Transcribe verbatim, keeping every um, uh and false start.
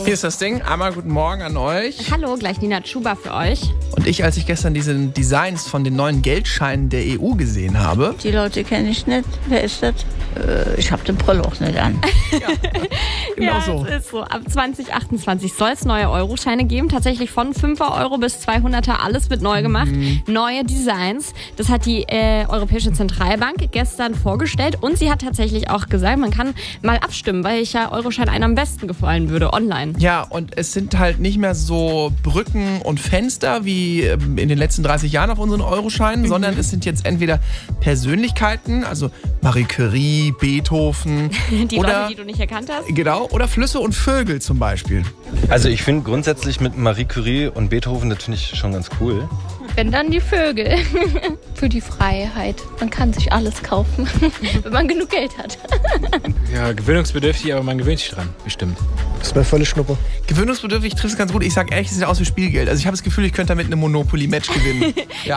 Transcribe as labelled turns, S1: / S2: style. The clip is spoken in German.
S1: Hier ist das Ding. Einmal guten Morgen an euch.
S2: Hallo, gleich Nina Tschuba für euch.
S1: Und ich, als ich gestern diese Designs von den neuen Geldscheinen der E U gesehen habe.
S3: Die Leute kenne ich nicht. Wer ist das? Äh, ich habe den Brille auch nicht an.
S1: Ja, genau
S2: ja,
S1: so.
S2: es ist so. Ab zwanzig achtundzwanzig soll es neue Euroscheine geben. Tatsächlich von fünfer Euro bis zweihunderter. Alles wird neu gemacht. Mhm. Neue Designs. Das hat die äh, Europäische Zentralbank gestern vorgestellt. Und sie hat tatsächlich auch gesagt, man kann mal abstimmen, welcher Euroschein einem am besten gefallen würde online.
S1: Ja, und es sind halt nicht mehr so Brücken und Fenster wie in den letzten dreißig Jahren auf unseren Euroscheinen, mhm. sondern es sind jetzt entweder Persönlichkeiten, also Marie Curie, Beethoven.
S2: Die
S1: oder,
S2: Leute, die du nicht erkannt hast.
S1: Genau, oder Flüsse und Vögel zum Beispiel.
S4: Also ich finde grundsätzlich mit Marie Curie und Beethoven, das finde ich schon ganz cool.
S5: Wenn dann die Vögel. Für die Freiheit. Man kann sich alles kaufen, wenn man genug Geld hat.
S6: Ja, gewöhnungsbedürftig, aber man gewöhnt sich dran, bestimmt.
S7: Das ist mir volle Schnuppe.
S1: Gewöhnungsbedürftig trifft es ganz gut. Ich sag ehrlich, es sieht aus wie Spielgeld. Also ich habe das Gefühl, ich könnte damit eine Monopoly-Match gewinnen. Ja.